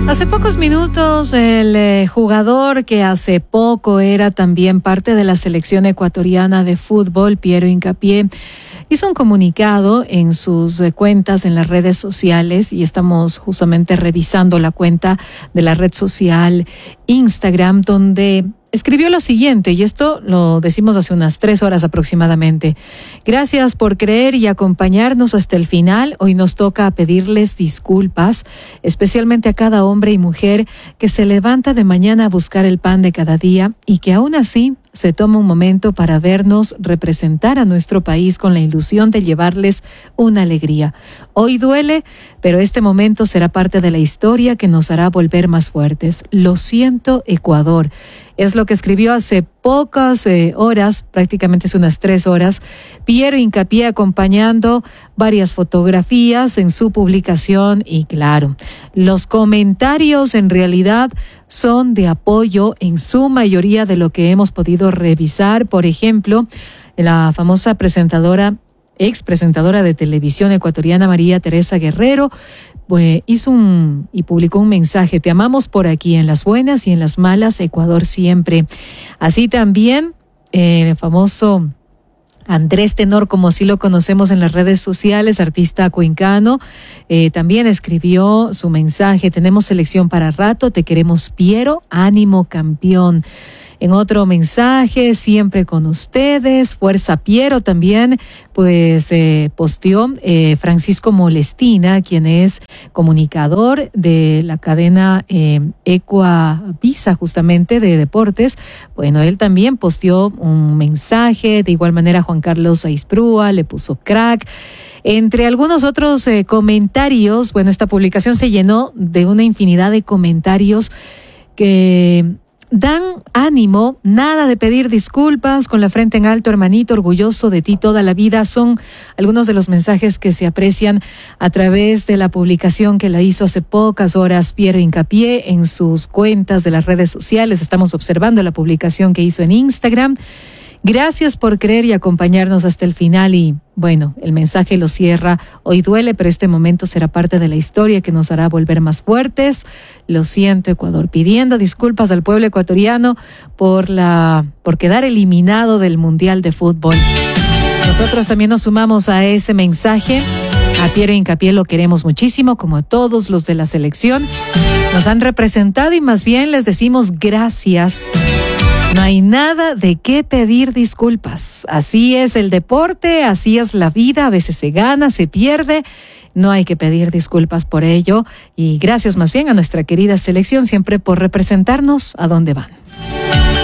Hace pocos minutos, el jugador que hace poco era también parte de la selección ecuatoriana de fútbol, Piero Hincapié, hizo un comunicado en sus cuentas en las redes sociales y estamos justamente revisando la cuenta de la red social Instagram, donde escribió lo siguiente, y esto lo decimos hace unas 3 horas aproximadamente. Gracias por creer y acompañarnos hasta el final. Hoy nos toca pedirles disculpas, especialmente a cada hombre y mujer que se levanta de mañana a buscar el pan de cada día y que aún así se toma un momento para vernos representar a nuestro país con la ilusión de llevarles una alegría. Hoy duele, pero este momento será parte de la historia que nos hará volver más fuertes. Lo siento, Ecuador. Es lo que escribió hace pocas horas, prácticamente es unas 3 horas, Piero Hincapié, acompañando varias fotografías en su publicación. Y claro, los comentarios en realidad son de apoyo en su mayoría de lo que hemos podido revisar. Por ejemplo, la famosa ex presentadora de televisión ecuatoriana María Teresa Guerrero hizo y publicó un mensaje: te amamos por aquí, en las buenas y en las malas, Ecuador siempre. Así también el famoso Andrés Tenor, como así lo conocemos en las redes sociales, artista cuencano, también escribió su mensaje: tenemos selección para rato, te queremos Piero, ánimo campeón. En otro mensaje, siempre con ustedes, fuerza Piero, también posteó Francisco Molestina, quien es comunicador de la cadena Ecuavisa, justamente de deportes. Bueno, él también posteó un mensaje. De igual manera, Juan Carlos Aisprúa le puso crack. Entre algunos otros comentarios, esta publicación se llenó de una infinidad de comentarios que dan ánimo, nada de pedir disculpas, con la frente en alto, hermanito, orgulloso de ti toda la vida. Son algunos de los mensajes que se aprecian a través de la publicación que la hizo hace pocas horas Piero Hincapié en sus cuentas de las redes sociales. Estamos observando la publicación que hizo en Instagram. Gracias por creer y acompañarnos hasta el final. Y el mensaje lo cierra: hoy duele, pero este momento será parte de la historia que nos hará volver más fuertes. Lo siento, Ecuador, pidiendo disculpas al pueblo ecuatoriano por quedar eliminado del Mundial de Fútbol. Nosotros también nos sumamos a ese mensaje. A Piero Hincapié lo queremos muchísimo, como a todos los de la selección. Nos han representado y más bien les decimos gracias. No hay nada de qué pedir disculpas. Así es el deporte, así es la vida. A veces se gana, se pierde. No hay que pedir disculpas por ello. Y gracias más bien a nuestra querida selección siempre por representarnos a donde van.